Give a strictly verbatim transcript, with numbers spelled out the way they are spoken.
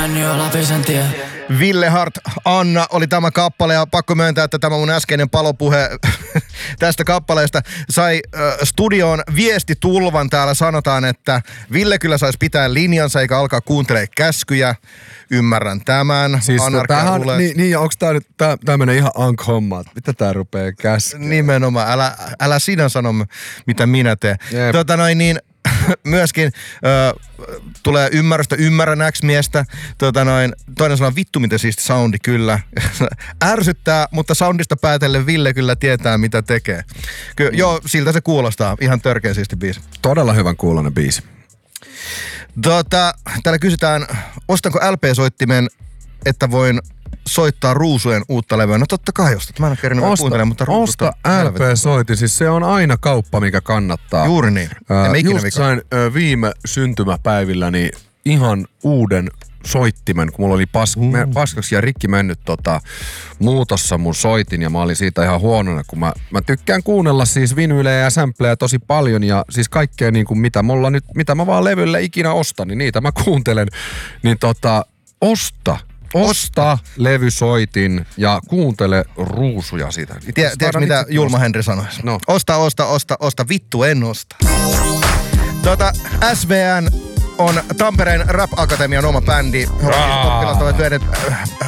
Ville Hart, Anna oli tämä kappale ja pakko myöntää, että tämä mun äskeinen palopuhe tästä kappaleesta sai äh, studioon viestitulvan. Täällä sanotaan, että Ville kyllä saisi pitää linjansa eikä alkaa kuuntelemaan käskyjä. Ymmärrän tämän. Siis tämähän, niin, niin onko tää nyt, tää, tää menee ihan ank-hommaa, mitä tää rupee käskemään? Nimenomaan, älä, älä sinä sano, mitä minä teen. Jep. Tota noin niin, myöskin ö, tulee ymmärrystä, ymmärrän X-miestä. Tota noin, toinen sanoo, vittu miten siisti soundi kyllä. Ärsyttää, mutta soundista päätellen Ville kyllä tietää mitä tekee. Ky- mm. Joo, siltä se kuulostaa. Ihan törkeä siisti biisi. Todella hyvän kuuloinen biisi. Tota, täällä kysytään, ostanko L P-soittimen, että voin soittaa Ruusujen uutta levyä. No totta kai ostat. Mä en ole kerännyt kuuntelemaan, mutta Ruususta... Osta L P-soitin, siis se on aina kauppa, mikä kannattaa. Juuri niin. Ää, just vika. sain ä, viime syntymäpäivilläni ihan uuden soittimen, kun mulla oli pas, mm. me, paskaksi ja rikki mennyt tota, muutossa mun soitin ja mä olin siitä ihan huonona, kun mä, mä tykkään kuunnella siis vinylejä ja sampleja tosi paljon ja siis kaikkea niin kuin mitä mulla nyt, mitä mä vaan levylle ikinä ostan, niin niitä mä kuuntelen, niin tota, osta. Osta levysoitin ja kuuntele Ruusuja siitä. Tiedätkö mitä Julma Henri sanoisi? No. Osta, osta, osta, osta. Vittu en osta. Tota, S V N on Tampereen Rap Akatemian oma bändi. He ovat oppilaat ovat työneet